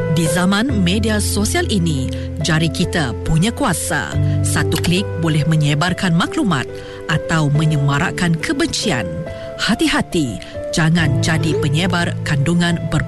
Di zaman media sosial ini, jari kita punya kuasa. Satu klik boleh menyebarkan maklumat atau menyemarakkan kebencian. Hati-hati, jangan jadi penyebar kandungan